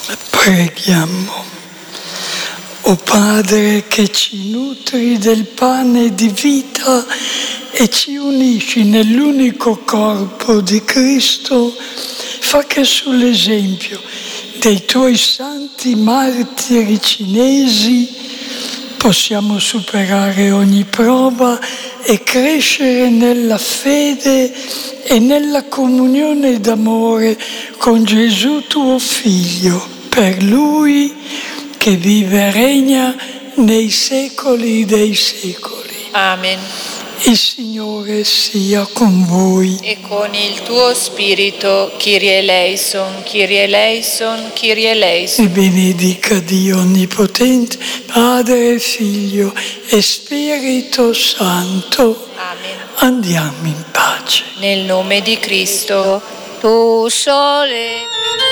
Preghiamo. O Padre che ci nutri del pane di vita e ci unisci nell'unico corpo di Cristo, fa che sull'esempio dei tuoi santi martiri cinesi possiamo superare ogni prova e crescere nella fede e nella comunione d'amore con Gesù tuo Figlio, per Lui che vive e regna nei secoli dei secoli. Amen. Il Signore sia con voi. E con il tuo spirito, Kyrie eleison, Kyrie eleison, Kyrie eleison. E benedica Dio Onnipotente, Padre, Figlio e Spirito Santo. Amen. Andiamo in pace. Nel nome di Cristo, tu sole.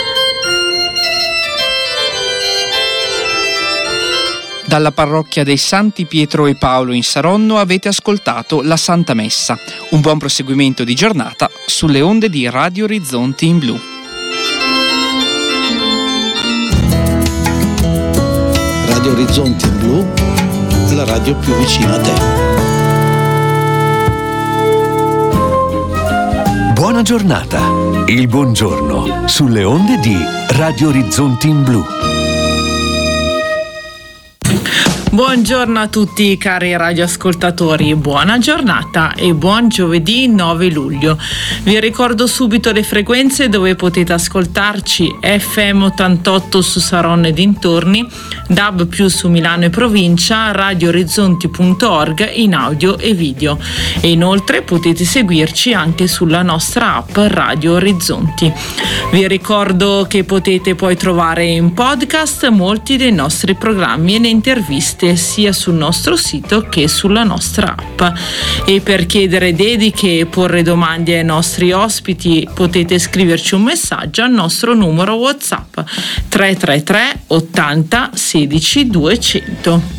Dalla parrocchia dei Santi Pietro e Paolo in Saronno avete ascoltato la Santa Messa. Un buon proseguimento di giornata sulle onde di Radio Orizzonti in Blu. Radio Orizzonti in Blu, la radio più vicina a te. Buona giornata, il buongiorno sulle onde di Radio Orizzonti in Blu. Buongiorno a tutti cari radioascoltatori, buona giornata e buon giovedì 9 luglio. Vi ricordo subito le frequenze dove potete ascoltarci: FM 88 su Saronno e dintorni, DAB più su Milano e provincia, radioorizzonti.org in audio e video. E inoltre potete seguirci anche sulla nostra app Radio Orizzonti. Vi ricordo che potete poi trovare in podcast molti dei nostri programmi e le interviste sia sul nostro sito che sulla nostra app. E per chiedere dediche e porre domande ai nostri ospiti potete scriverci un messaggio al nostro numero WhatsApp 333 80 16 200.